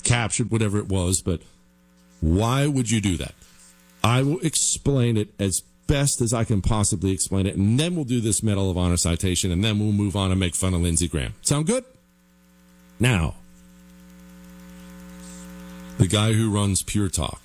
captured whatever it was, but why would you do that? I will explain it as best as I can possibly explain it, and then we'll do this Medal of Honor citation, and then we'll move on and make fun of Lindsey Graham. Sound good? Now, the guy who runs Pure Talk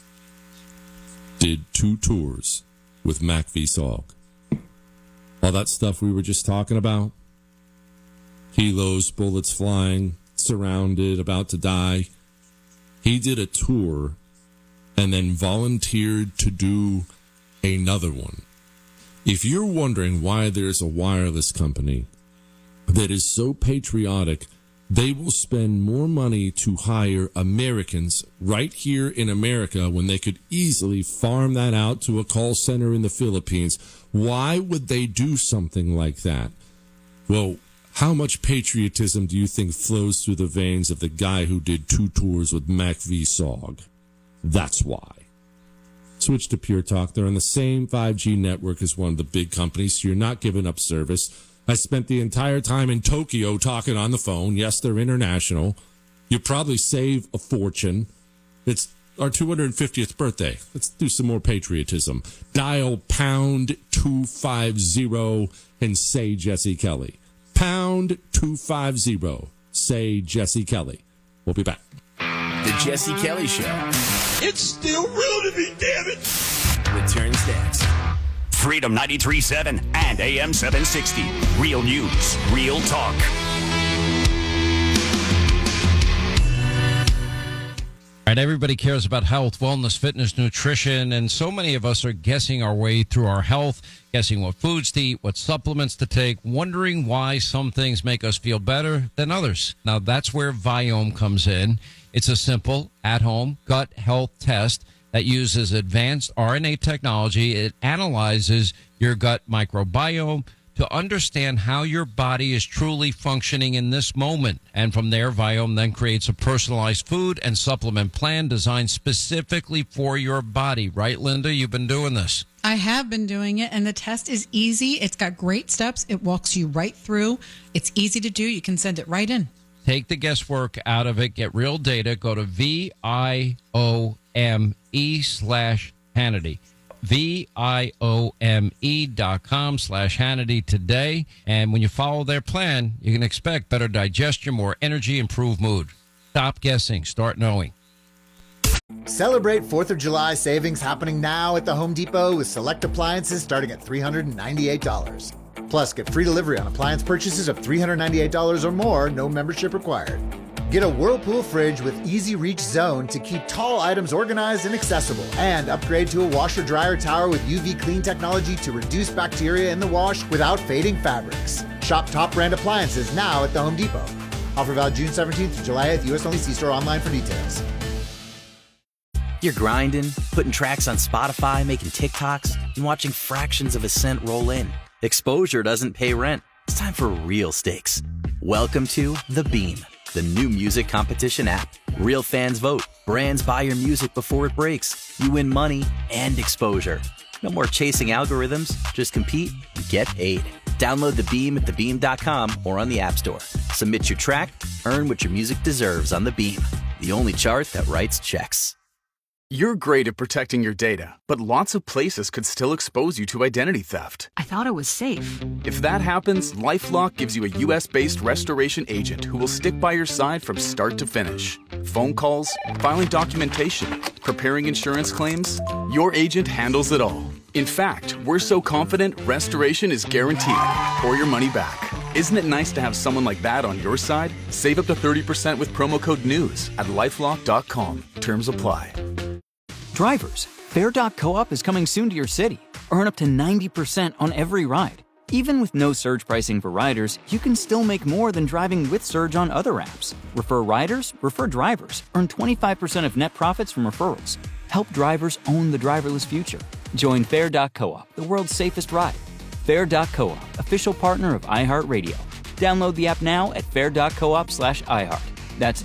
did 2 tours with Mac VSOG. All that stuff we were just talking about, kilos, bullets flying, surrounded, about to die. He did a tour and then volunteered to do another one. If you're wondering why there's a wireless company that is so patriotic, they will spend more money to hire Americans right here in America when they could easily farm that out to a call center in the Philippines. Why would they do something like that? Well, how much patriotism do you think flows through the veins of the guy who did 2 tours with Mac VSOG? That's why. Switch to Pure Talk. They're on the same 5G network as one of the big companies, so you're not giving up service. I spent the entire time in Tokyo talking on the phone. Yes, they're international. You probably save a fortune. It's our 250th birthday. Let's do some more patriotism. Dial pound 250 and say Jesse Kelly. Pound 250. Say Jesse Kelly. We'll be back. The Jesse Kelly Show. It's still real to me, damn it. Returns next. Freedom 93.7 and AM 760. Real news, real talk. All right, everybody cares about health, wellness, fitness, nutrition, and so many of us are guessing our way through our health, guessing what foods to eat, what supplements to take, wondering why some things make us feel better than others. Now, that's where Viome comes in. It's a simple, at-home gut health test that uses advanced RNA technology. It analyzes your gut microbiome to understand how your body is truly functioning in this moment. And from there, Viome then creates a personalized food and supplement plan designed specifically for your body. Right, Linda? You've been doing this. I have been doing it, and the test is easy. It's got great steps. It walks you right through. It's easy to do. You can send it right in. Take the guesswork out of it. Get real data. Go to VIOME/Hannity. VIOME.com/Hannity today. And when you follow their plan, you can expect better digestion, more energy, improved mood. Stop guessing. Start knowing. Celebrate 4th of July savings happening now at the Home Depot with select appliances starting at $398. Plus, get free delivery on appliance purchases of $398 or more, no membership required. Get a Whirlpool fridge with Easy Reach Zone to keep tall items organized and accessible. And upgrade to a washer-dryer tower with UV clean technology to reduce bacteria in the wash without fading fabrics. Shop top brand appliances now at the Home Depot. Offer valid June 17th to July 8th. U.S. only. See store online for details. You're grinding, putting tracks on Spotify, making TikToks, and watching fractions of a cent roll in. Exposure doesn't pay rent. It's time for real stakes. Welcome to The Beam, the new music competition app. Real fans vote. Brands buy your music before it breaks. You win money and exposure. No more chasing algorithms. Just compete and get paid. Download The Beam at thebeam.com or on the App Store. Submit your track. Earn what your music deserves on The Beam, the only chart that writes checks. You're great at protecting your data, but lots of places could still expose you to identity theft. I thought it was safe. If that happens, LifeLock gives you a US-based restoration agent who will stick by your side from start to finish. Phone calls, filing documentation, preparing insurance claims, your agent handles it all. In fact, we're so confident restoration is guaranteed or your money back. Isn't it nice to have someone like that on your side? Save up to 30% with promo code NEWS at LifeLock.com. Terms apply. Drivers, Fare.coop is coming soon to your city. Earn up to 90% on every ride. Even with no surge pricing for riders, you can still make more than driving with surge on other apps. Refer riders, refer drivers. Earn 25% of net profits from referrals. Help drivers own the driverless future. Join Fare.coop, the world's safest ride. Fare.coop, official partner of iHeartRadio. Download the app now at fare.coop/iHeart. That's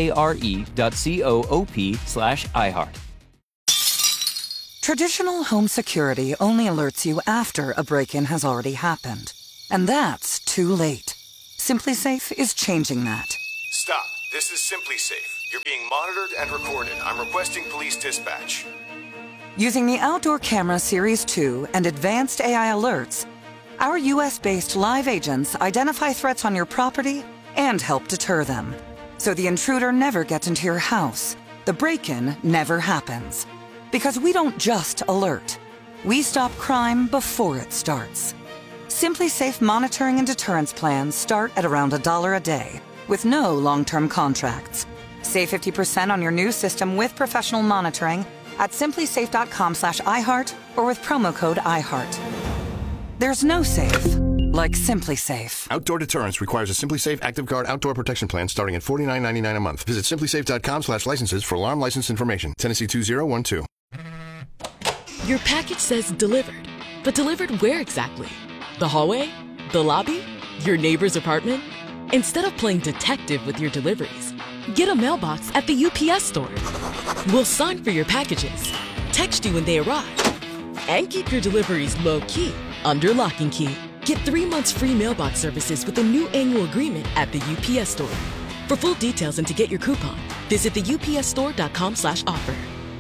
FARE.coop/iHeart. Traditional home security only alerts you after a break-in has already happened. And that's too late. Simply Safe is changing that. Stop. This is Simply Safe. You're being monitored and recorded. I'm requesting police dispatch. Using the Outdoor Camera Series 2 and advanced AI alerts, our U.S.-based live agents identify threats on your property and help deter them. So the intruder never gets into your house. The break-in never happens. Because we don't just alert. We stop crime before it starts. Simply Safe monitoring and deterrence plans start at around $1 a day, with no long-term contracts. Save 50% on your new system with professional monitoring at simplysafe.com/iHeart or with promo code iHeart. There's no safe like Simply Safe. Outdoor deterrence requires a Simply Safe Active Guard outdoor protection plan starting at $49.99 a month. Visit simplysafe.com/licenses for alarm license information. Tennessee 2012. Your package says delivered, but delivered where exactly? The hallway? The lobby? Your neighbor's apartment? Instead of playing detective with your deliveries, get a mailbox at the UPS store. We'll sign for your packages, text you when they arrive, and keep your deliveries low-key under lock and key. Get 3 months free mailbox services with a new annual agreement at the UPS store. For full details and to get your coupon, visit theupsstore.com/offer.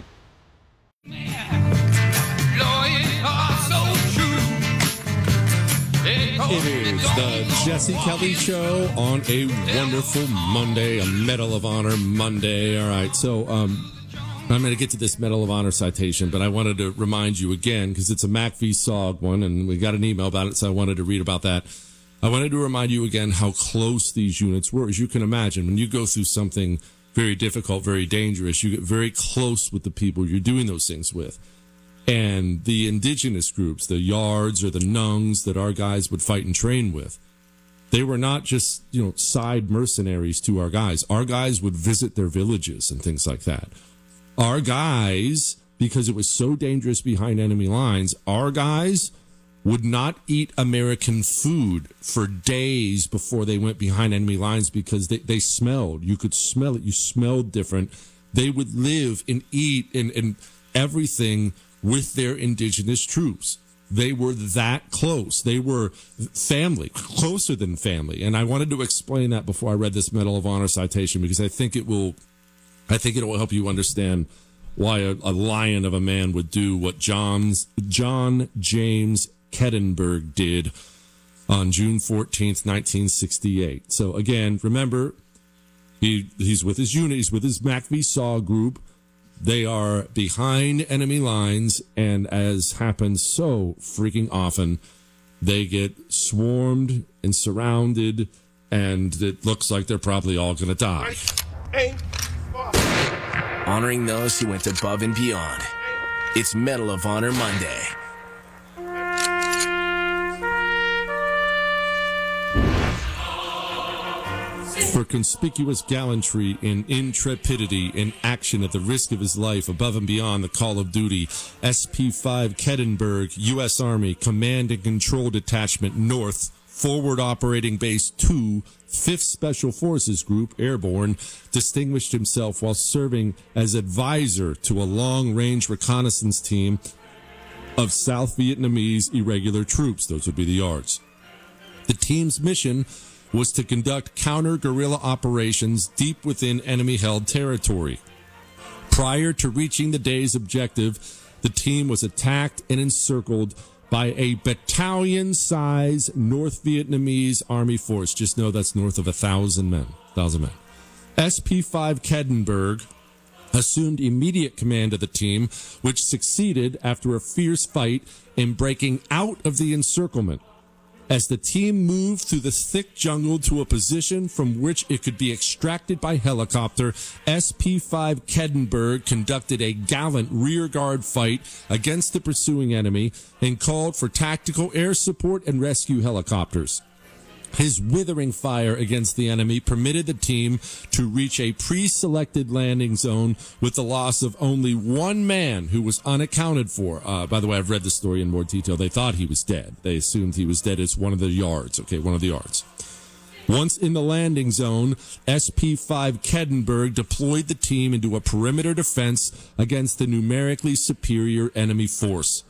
It is the Jesse Kelly Show on a wonderful Monday, a Medal of Honor Monday. All right, so I'm going to get to this Medal of Honor citation, but I wanted to remind you again, because it's a Mac v. SOG one, and we got an email about it, so I wanted to read about that. I wanted to remind you again how close these units were. As you can imagine, when you go through something very difficult, very dangerous, you get very close with the people you're doing those things with. And the indigenous groups, the Yards or the Nungs that our guys would fight and train with, they were not just, side mercenaries to our guys. Our guys would visit their villages and things like that. Our guys, because it was so dangerous behind enemy lines, our guys would not eat American food for days before they went behind enemy lines because they smelled. You could smell it. You smelled different. They would live and eat and everything with their indigenous troops. They were that close. They were family, closer than family. And I wanted to explain that before I read this Medal of Honor citation, because I think it will help you understand why a lion of a man would do what John James Kettenberg did on June 14th, 1968. So again, remember, he's with his unit, he's with his Mac v. SAW group. They are behind enemy lines, and as happens so freaking often, they get swarmed and surrounded, and it looks like they're probably all going to die. Honoring those who went above and beyond. It's Medal of Honor Monday. For conspicuous gallantry and intrepidity in action at the risk of his life above and beyond the call of duty, SP-5 Kettenberg, U.S. Army Command and Control Detachment North, Forward Operating Base 2, 5th Special Forces Group, Airborne, distinguished himself while serving as advisor to a long-range reconnaissance team of South Vietnamese irregular troops. Those would be the Yards. The team's mission was to conduct counter-guerrilla operations deep within enemy-held territory. Prior to reaching the day's objective, the team was attacked and encircled by a battalion-size North Vietnamese Army force. Just know that's north of 1,000 men. SP-5 Kettenberg assumed immediate command of the team, which succeeded after a fierce fight in breaking out of the encirclement. As the team moved through the thick jungle to a position from which it could be extracted by helicopter, SP-5 Kettenberg conducted a gallant rearguard fight against the pursuing enemy and called for tactical air support and rescue helicopters. His withering fire against the enemy permitted the team to reach a pre-selected landing zone with the loss of only one man who was unaccounted for. By the way, I've read the story in more detail. They thought he was dead. They assumed he was dead as one of the Yards. Okay, one of the Yards. Once in the landing zone, SP-5 Kettenberg deployed the team into a perimeter defense against the numerically superior enemy force.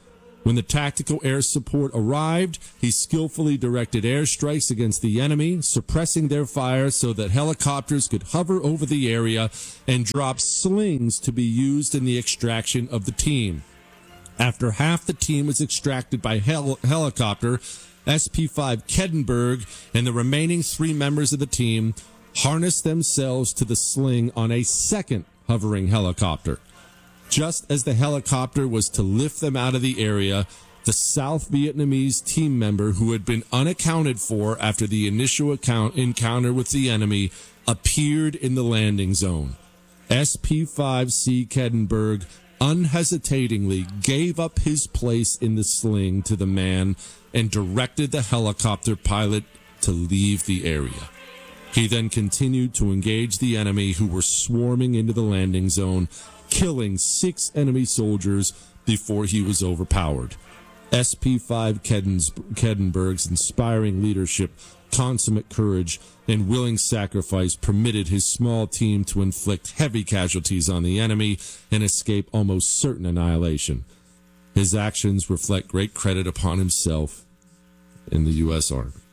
When the tactical air support arrived, he skillfully directed airstrikes against the enemy, suppressing their fire so that helicopters could hover over the area and drop slings to be used in the extraction of the team. After half the team was extracted by helicopter, SP-5 Kettenberg and the remaining 3 members of the team harnessed themselves to the sling on a second hovering helicopter. Just as the helicopter was to lift them out of the area, the South Vietnamese team member who had been unaccounted for after the initial encounter with the enemy appeared in the landing zone. SP-5C Kettenberg unhesitatingly gave up his place in the sling to the man and directed the helicopter pilot to leave the area. He then continued to engage the enemy who were swarming into the landing zone, killing 6 enemy soldiers before he was overpowered. SP-5 Kettenberg's inspiring leadership, consummate courage, and willing sacrifice permitted his small team to inflict heavy casualties on the enemy and escape almost certain annihilation. His actions reflect great credit upon himself and the U.S. Army.